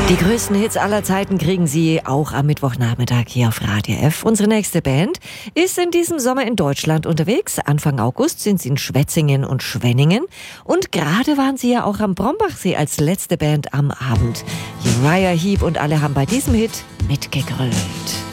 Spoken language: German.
Die größten Hits aller Zeiten kriegen Sie auch am Mittwochnachmittag hier auf Radio F. Unsere nächste Band ist in diesem Sommer in Deutschland unterwegs. Anfang August sind sie in Schwetzingen und Schwenningen. Und gerade waren sie ja auch am Brombachsee als letzte Band am Abend. Uriah Heep und alle haben bei diesem Hit mitgegrölt.